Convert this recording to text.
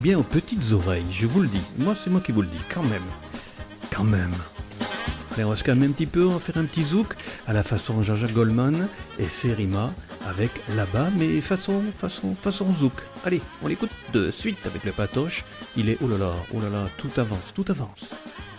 bien aux petites oreilles, je vous le dis. Moi, c'est moi qui vous le dis, quand même. Quand même. Allez, on va se calmer un petit peu, on va faire un petit zouk à la façon Jean-Jacques Goldman et Serima avec là-bas, mais façon zouk. Allez, on l'écoute de suite avec le patoche. Il est, oh là là, tout avance, tout avance.